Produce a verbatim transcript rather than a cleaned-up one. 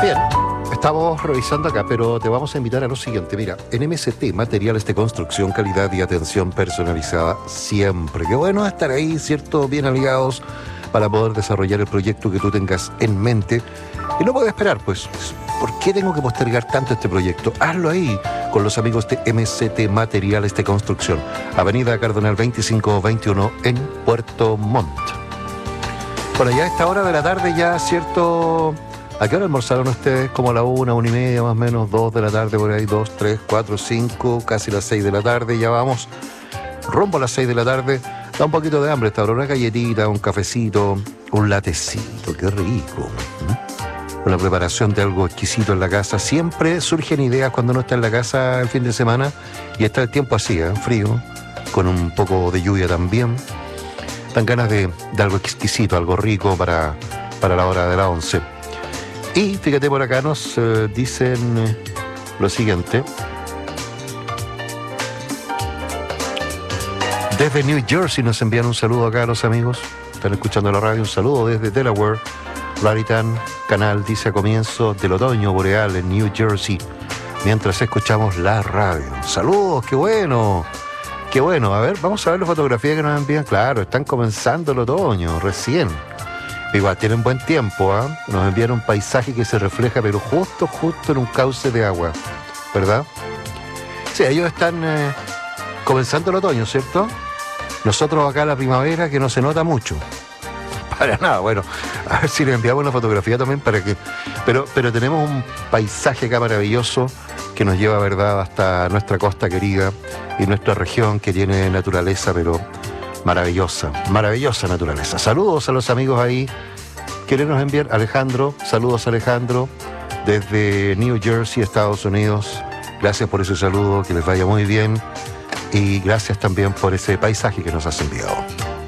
Bien, estamos revisando acá, pero te vamos a invitar a lo siguiente. Mira, en M S T, materiales de construcción, calidad y atención personalizada siempre. Qué bueno estar ahí, ¿cierto? Bien aliados para poder desarrollar el proyecto que tú tengas en mente. Y no puedo esperar, pues. ¿Por qué tengo que postergar tanto este proyecto? Hazlo ahí, con los amigos de M S T Materiales de Construcción. Avenida Cardenal veinticinco veintiuno en Puerto Montt. Bueno, ya a esta hora de la tarde ya, ¿cierto? ¿A qué hora almorzaron ustedes? Como a la una, una y media, más o menos, dos de la tarde, por ahí, dos, tres, cuatro, cinco, casi las seis de la tarde, ya vamos. Rumbo a las seis de la tarde. Da un poquito de hambre esta hora, una galletita, un cafecito, un latecito, qué rico. ¿Mm? Una preparación de algo exquisito en la casa. Siempre surgen ideas cuando uno está en la casa el fin de semana y está el tiempo así, ¿eh? Frío, con un poco de lluvia también. Dan ganas de, de algo exquisito, algo rico para, para la hora de la once. Y fíjate, por acá nos eh, dicen eh, lo siguiente. Desde New Jersey nos envían un saludo acá a los amigos. Están escuchando la radio. Un saludo desde Delaware. Raritan Canal dice a comienzo del otoño boreal en New Jersey. Mientras escuchamos la radio. Saludos, qué bueno. Qué bueno. A ver, vamos a ver la fotografía que nos envían. Claro, están comenzando el otoño, recién. Igual tienen buen tiempo, ¿ah? ¿eh? Nos envían un paisaje que se refleja, pero justo, justo en un cauce de agua, ¿verdad? Sí, ellos están eh, comenzando el otoño, ¿cierto? Nosotros acá la primavera, que no se nota mucho. Para nada, bueno, a ver si les enviamos una fotografía también para que... Pero, pero tenemos un paisaje acá maravilloso que nos lleva, ¿verdad?, hasta nuestra costa querida y nuestra región que tiene naturaleza, pero... Maravillosa, maravillosa naturaleza. Saludos a los amigos ahí. ¿Quieren nos enviar? Alejandro, saludos Alejandro, desde New Jersey, Estados Unidos. Gracias por ese saludo, que les vaya muy bien. Y gracias también por ese paisaje que nos has enviado.